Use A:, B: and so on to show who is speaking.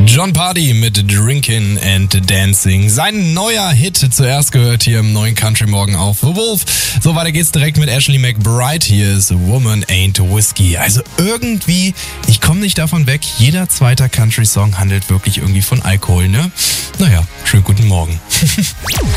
A: Jon Pardi mit Drinkin' and Dancing. Sein neuer Hit zuerst gehört hier im neuen Country Morgen auf The Wolf. So, weiter geht's direkt mit Ashley McBryde. Hier ist Woman Ain't Whiskey. Also irgendwie, ich komme nicht davon weg, jeder zweite Country-Song handelt wirklich irgendwie von Alkohol, ne? Naja, schönen guten Morgen.